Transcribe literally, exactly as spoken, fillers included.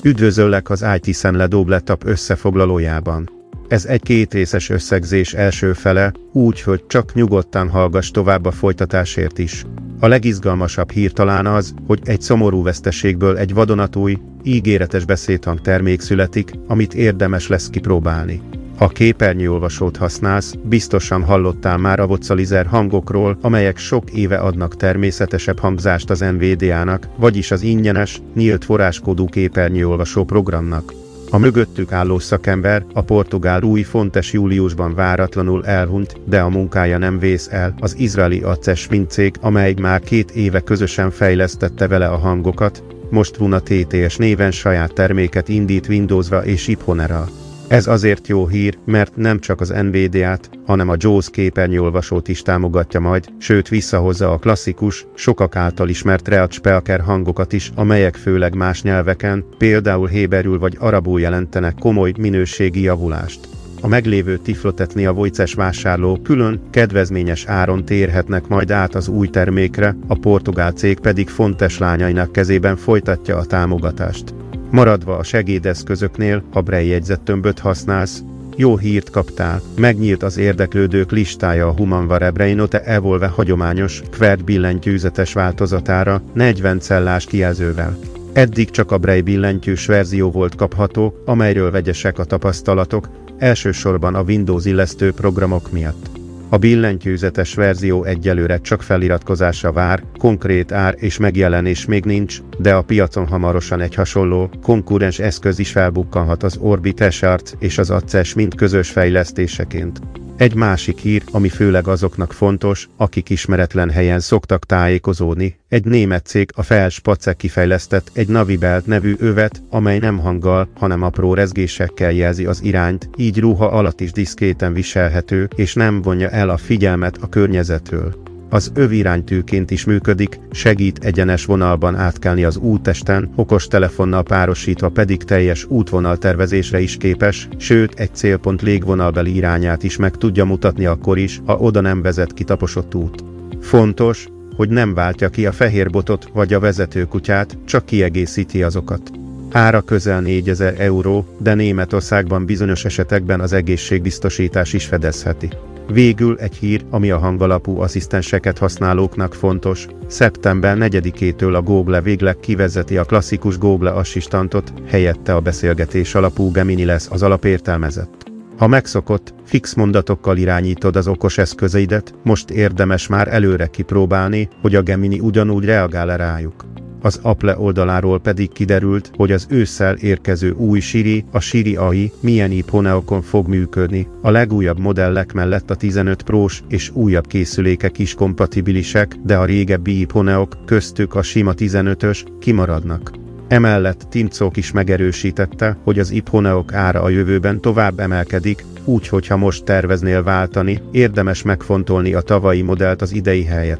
Üdvözöllek az i té Zenle Dobletap összefoglalójában. Ez egy kétrészes összegzés első fele, úgy, hogy csak nyugodtan hallgass tovább a folytatásért is. A legizgalmasabb hír talán az, hogy egy szomorú veszteségből egy vadonatúj, ígéretes beszédhang termék születik, amit érdemes lesz kipróbálni. Ha képernyőolvasót használsz, biztosan hallottál már a vocalizer hangokról, amelyek sok éve adnak természetesebb hangzást az en vé dé á-nak, vagyis az ingyenes, nyílt forráskódú képernyőolvasó programnak. A mögöttük álló szakember, a portugál Rui Fontes júliusban váratlanul elhunyt, de a munkája nem vész el, az izraeli Access cég, amely már két éve közösen fejlesztette vele a hangokat, most Luna té té es néven saját terméket indít Windowsra és iPhone-ra. Ez azért jó hír, mert nem csak az en vé dé á-t, hanem a JAWS képernyőolvasót is támogatja majd, sőt visszahozza a klasszikus, sokak által ismert React hangokat is, amelyek főleg más nyelveken, például héberül vagy arabul jelentenek komoly minőségi javulást. A meglévő Tiflotetnia Voices vásárló külön, kedvezményes áron térhetnek majd át az új termékre, a portugál cég pedig Fontes lányainak kezében folytatja a támogatást. Maradva a segédeszközöknél, ha Braille jegyzettömböt használsz, jó hírt kaptál, megnyílt az érdeklődők listája a Humanware Braille Note Evolve hagyományos, Quert billentyűzetes változatára, negyven cellás kijelzővel. Eddig csak a Braille billentyűs verzió volt kapható, amelyről vegyesek a tapasztalatok, elsősorban a Windows illesztő programok miatt. A billentyűzetes verzió egyelőre csak feliratkozásra vár, konkrét ár és megjelenés még nincs, de a piacon hamarosan egy hasonló, konkurens eszköz is felbukkanhat az Orbit Escharts és az Access mind közös fejlesztéseként. Egy másik hír, ami főleg azoknak fontos, akik ismeretlen helyen szoktak tájékozódni, egy német cég, a Felspace kifejlesztett egy Navibelt nevű övet, amely nem hanggal, hanem apró rezgésekkel jelzi az irányt, így ruha alatt is diszkréten viselhető, és nem vonja el a figyelmet a környezetről. Az öv iránytűként is működik, segít egyenes vonalban átkelni az úttesten, okostelefonnal párosítva pedig teljes útvonaltervezésre is képes, sőt egy célpont légvonalbeli irányát is meg tudja mutatni akkor is, ha oda nem vezet ki taposott út. Fontos, hogy nem váltja ki a fehérbotot vagy a vezetőkutyát, csak kiegészíti azokat. Ára közel négyezer euró, de Németországban bizonyos esetekben az egészségbiztosítás is fedezheti. Végül egy hír, ami a hangalapú asszisztenseket használóknak fontos, szeptember negyedikétől a Google végleg kivezeti a klasszikus Google asszisztentot, helyette a beszélgetés alapú Gemini lesz az alapértelmezett. Ha megszokott, fix mondatokkal irányítod az okos eszközeidet, most érdemes már előre kipróbálni, hogy a Gemini ugyanúgy reagál-e rájuk. Az Apple oldaláról pedig kiderült, hogy az ősszel érkező új Siri, a Siri á i milyen iPhone-okon fog működni. A legújabb modellek mellett a tizenöt Pro-s és újabb készülékek is kompatibilisek, de a régebbi iPhone-ok, köztük a sima tizenötös, kimaradnak. Emellett Tim Cook is megerősítette, hogy az iPhone-ok ára a jövőben tovább emelkedik, úgyhogy ha most terveznél váltani, érdemes megfontolni a tavalyi modellt az idei helyett.